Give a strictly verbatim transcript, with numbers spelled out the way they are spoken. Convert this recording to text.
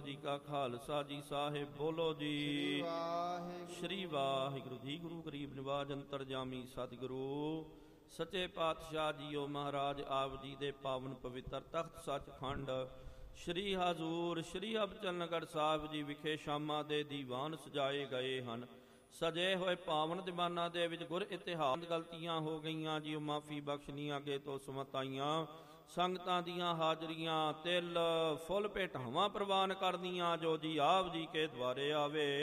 ਜੀ ਕਾ ਖਾਲਸਾ ਜੀ ਸਾਹਿਬ ਬੋਲੋ ਜੀ। ਸ਼੍ਰੀ ਵਾਹਿਗੁਰੂ ਜੀ। ਗੁਰੂ ਗਰੀਬ ਨਿਵਾਜ ਅੰਤਰਜਾਮੀ ਸਤਿਗੁਰੂ ਸੱਚੇ ਪਾਤਸ਼ਾਹ ਜੀਓ ਮਹਾਰਾਜ ਆਪ ਜੀ ਦੇ ਪਾਵਨ ਪਵਿੱਤਰ ਤਖਤ ਸੱਚਖੰਡ ਸ਼੍ਰੀ ਹਜ਼ੂਰ ਸ਼੍ਰੀ ਅਬਚਲਨਗੜ੍ਹ ਸਾਹਿਬ ਜੀ ਵਿਖੇ ਸ਼ਾਮਾਂ ਦੇ ਦੀਵਾਨ ਸਜਾਏ ਗਏ ਹਨ। ਸਜੇ ਹੋਏ ਪਾਵਨ ਦੀਵਾਨਾਂ ਦੇ ਵਿੱਚ ਗੁਰ ਇਤਿਹਾਸ ਗਲਤੀਆਂ ਹੋ ਗਈਆਂ ਜੀ, ਉਹ ਮਾਫੀ ਬਖਸ਼ਣੀ ਅੱਗੇ ਤੋਂ ਸਮਤਾਈਆਂ ਸੰਗਤਾਂ ਦੀਆਂ ਹਾਜ਼ਰੀਆਂ ਤਿਲ ਫੁੱਲ ਭੇਟਾਵਾਂ ਪ੍ਰਵਾਨ ਕਰਦੀਆਂ ਜੋ ਜੀ ਆਪ ਜੀ ਕੇ ਦੁਆਰੇ ਆਵੇ।